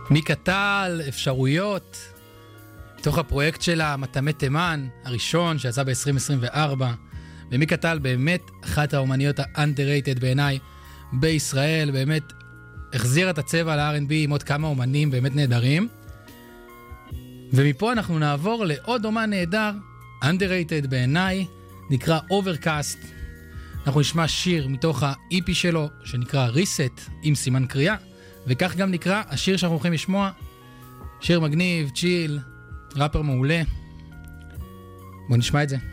מיקה טל, אפשרויות, מתוך הפרויקט שלה, מטעמי תימן, הראשון שיצא ב-2024, ומיקה טל באמת אחת האומניות ה-underrated בעיניי בישראל, באמת החזירה את הצבע ל-R&B עם עוד כמה אומנים באמת נהדרים. ומפה אנחנו נעבור לעוד אומן נהדר, underrated בעיניי, נקרא Overcast. אנחנו נשמע שיר מתוך ה-EP שלו, שנקרא Reset, עם סימן קריאה, וכך גם נקרא השיר שאנחנו הולכים לשמוע, שיר מגניב, צ'יל, ראפר מעולה. בואו נשמע את זה.